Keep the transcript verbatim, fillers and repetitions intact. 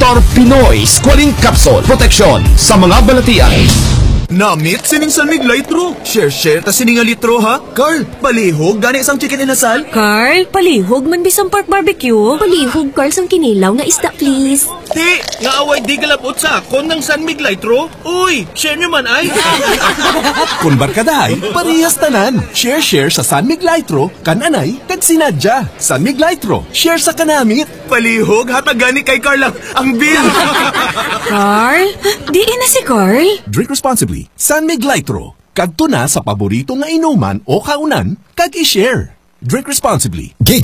Pure Pinoy Squalene Capsule. Proteksyon sa mga balatian. Namit sining salmig litro. Share share ta sining nga litro ha. Carl, palihog gani isang chicken inasal. Carl, palihog man bisang pork barbecue. Palihog, Carl, sang kinilaw nga isda, please. Ti, nga away di galapot sa akon ng salmig litro. Uy, share nyo man ay. Kung barkadahay, parehas tanan. Share-share sa San Mig Litro, kananay, kag sinadya. San Mig Litro, share sa kanamit. Palihog, hatag gani kay Carl ang, ang bill. Carl? Di na si Carl? Drink responsibly. San Mig Litro. Kag tuna sa paborito nga inuman o kaunan, kag i-share. Drink responsibly. Gig